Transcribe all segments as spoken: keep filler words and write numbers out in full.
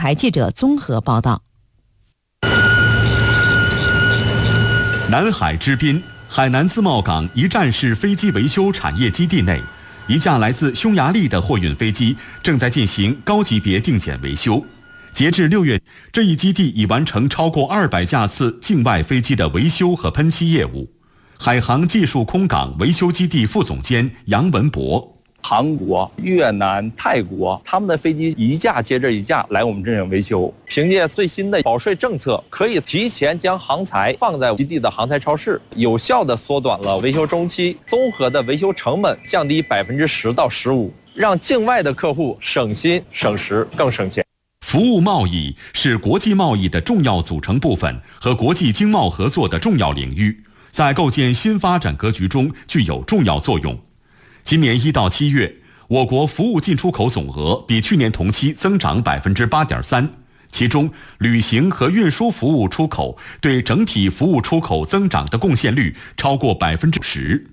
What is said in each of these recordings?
台记者综合报道。 南海之滨，海南自贸港一站式飞机维修产业基地内，一架来自匈牙利的货运飞机正在进行高级别定检维修。截至六月，这一基地已完成超过二百架次境外飞机的维修和喷漆业务。海航技术空港维修基地副总监杨文博。 韩国、越南、泰国，他们的飞机一架接着一架来我们这里维修。凭借最新的保税政策，可以提前将航材放在基地的航材超市，有效地缩短了维修周期，综合的维修成本降低百分之十到十五，让境外的客户省心省时更省钱。 服务贸易是国际贸易的重要组成部分和国际经贸合作的重要领域，在构建新发展格局中具有重要作用。今年一到七月，我国服务进出口总额比去年同期增长百分之八点三，其中旅行和运输服务出口对整体服务出口增长的贡献率超过百分之十。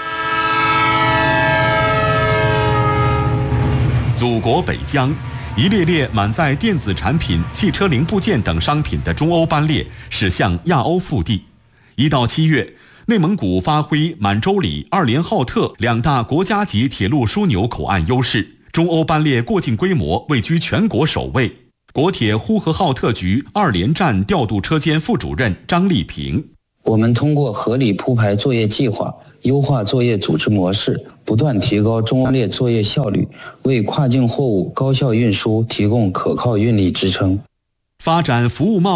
祖国北疆，一列列满载电子产品、汽车零部件等商品的中欧班列驶向亚欧腹地。一到七月，内蒙古发挥满洲里、二连浩特两大国家级铁路枢纽口岸优势，中欧班列过境规模位居全国首位。国铁呼和浩特局二连站调度车间副主任张丽萍： 我们通过合理铺排作业计划，优化作业组织模式，不断提高中欧班列作业效率，为跨境货物高效运输提供可靠运力支撑。 发展服务贸易